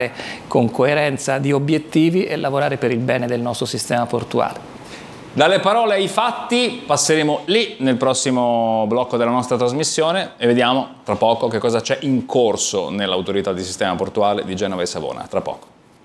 con coerenza di obiettivi e lavorare per il bene del nostro sistema portuale. Dalle parole ai fatti passeremo lì nel prossimo blocco della nostra trasmissione e vediamo tra poco che cosa c'è in corso nell'autorità di sistema portuale di Genova e Savona. Tra poco.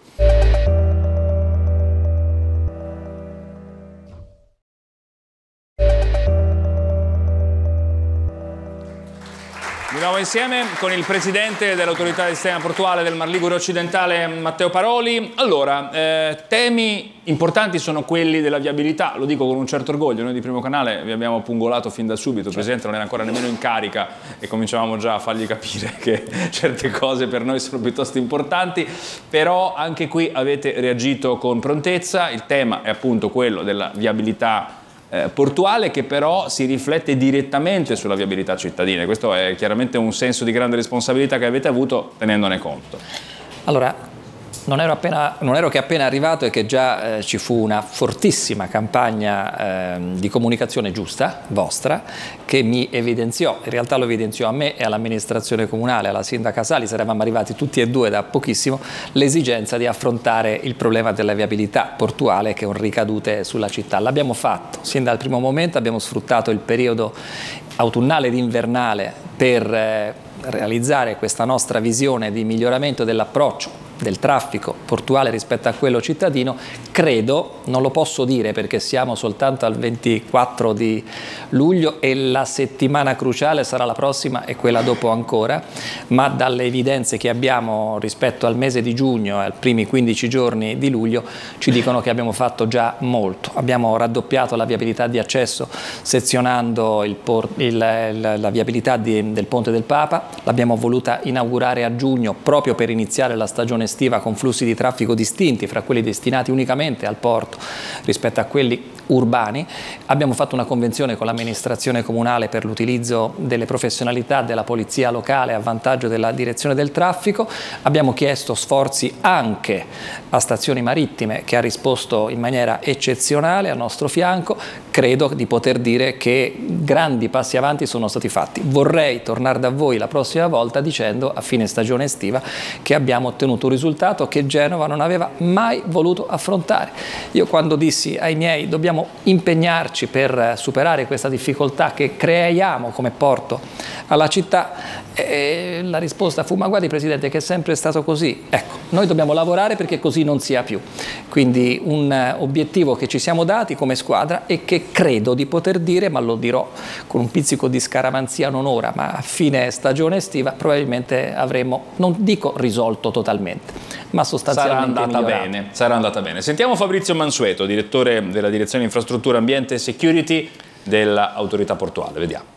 Di nuovo insieme con il presidente dell'autorità di sistema portuale del Mar Ligure Occidentale, Matteo Paroli. Allora, temi importanti sono quelli della viabilità, lo dico con un certo orgoglio. Noi di Primo Canale vi abbiamo pungolato fin da subito, il presidente non era ancora nemmeno in carica e cominciavamo già a fargli capire che certe cose per noi sono piuttosto importanti, però anche qui avete reagito con prontezza. Il tema è appunto quello della viabilità portuale, che però si riflette direttamente sulla viabilità cittadina. Questo è chiaramente un senso di grande responsabilità che avete avuto tenendone conto. Allora, non ero che appena arrivato e che già ci fu una fortissima campagna di comunicazione giusta, vostra, che mi evidenziò, in realtà lo evidenziò a me e all'amministrazione comunale, alla sindaca Salis, eravamo arrivati tutti e due da pochissimo, l'esigenza di affrontare il problema della viabilità portuale che è un ricadute sulla città. L'abbiamo fatto, sin dal primo momento abbiamo sfruttato il periodo autunnale ed invernale per realizzare questa nostra visione di miglioramento dell'approccio del traffico portuale rispetto a quello cittadino. Credo, non lo posso dire perché siamo soltanto al 24 di luglio e la settimana cruciale sarà la prossima e quella dopo ancora, ma dalle evidenze che abbiamo rispetto al mese di giugno e ai primi 15 giorni di luglio ci dicono che abbiamo fatto già molto. Abbiamo raddoppiato la viabilità di accesso sezionando la viabilità del Ponte del Papa, l'abbiamo voluta inaugurare a giugno proprio per iniziare la stagione estiva con flussi di traffico distinti fra quelli destinati unicamente al porto rispetto a quelli urbani. Abbiamo fatto una convenzione con l'amministrazione comunale per l'utilizzo delle professionalità della polizia locale a vantaggio della direzione del traffico. Abbiamo chiesto sforzi anche a Stazioni Marittime, che ha risposto in maniera eccezionale al nostro fianco. Credo di poter dire che grandi passi avanti sono stati fatti. Vorrei tornare da voi la prossima volta dicendo a fine stagione estiva che abbiamo ottenuto un risultato che Genova non aveva mai voluto affrontare. Io quando dissi ai miei dobbiamo impegnarci per superare questa difficoltà che creiamo come porto alla città, la risposta fu: ma guardi Presidente, che è sempre stato così. Ecco, noi dobbiamo lavorare perché così non sia più. Quindi un obiettivo che ci siamo dati come squadra e che credo di poter dire, ma lo dirò con un pizzico di scaramanzia non ora, ma a fine stagione estiva probabilmente avremo, non dico risolto totalmente, ma sostanzialmente sarà andata bene. Sentiamo Fabrizio Mansueto, direttore della Direzione Infrastruttura, Ambiente e Security dell'Autorità Portuale. Vediamo.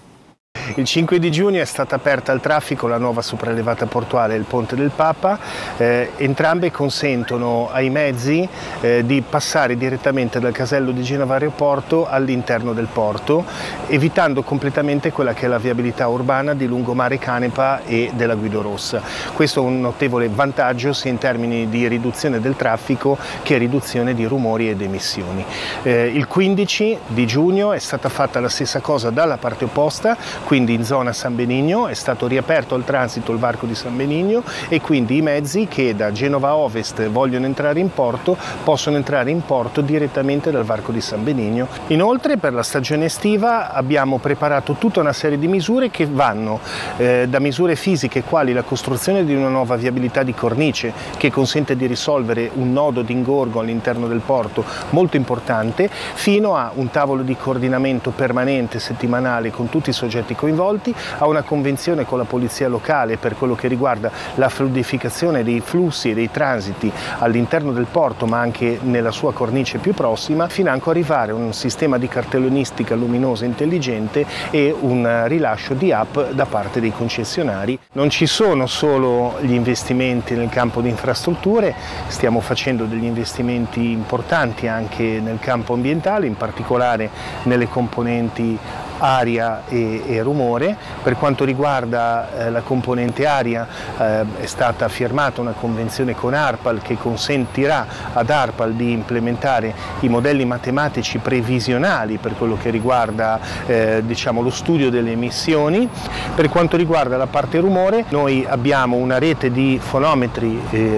Il 5 di giugno è stata aperta al traffico la nuova sopraelevata portuale, il Ponte del Papa. Entrambe consentono ai mezzi di passare direttamente dal casello di Genova Aeroporto all'interno del porto, evitando completamente quella che è la viabilità urbana di lungomare Canepa e della Guido Rossa. Questo è un notevole vantaggio sia in termini di riduzione del traffico che riduzione di rumori ed emissioni. Il 15 di giugno è stata fatta la stessa cosa dalla parte opposta, quindi in zona San Benigno è stato riaperto al transito il varco di San Benigno e quindi i mezzi che da Genova Ovest vogliono entrare in porto possono entrare in porto direttamente dal varco di San Benigno. Inoltre per la stagione estiva abbiamo preparato tutta una serie di misure che vanno da misure fisiche quali la costruzione di una nuova viabilità di cornice che consente di risolvere un nodo di ingorgo all'interno del porto molto importante, fino a un tavolo di coordinamento permanente settimanale con tutti i soggetti coinvolti, a una convenzione con la polizia locale per quello che riguarda la fluidificazione dei flussi e dei transiti all'interno del porto ma anche nella sua cornice più prossima, fino anche arrivare a un sistema di cartellonistica luminosa intelligente e un rilascio di app da parte dei concessionari. Non ci sono solo gli investimenti nel campo di infrastrutture, stiamo facendo degli investimenti importanti anche nel campo ambientale, in particolare nelle componenti aria e rumore. Per quanto riguarda la componente aria è stata firmata una convenzione con ARPAL che consentirà ad ARPAL di implementare i modelli matematici previsionali per quello che riguarda diciamo, lo studio delle emissioni. Per quanto riguarda la parte rumore, noi abbiamo una rete di fonometri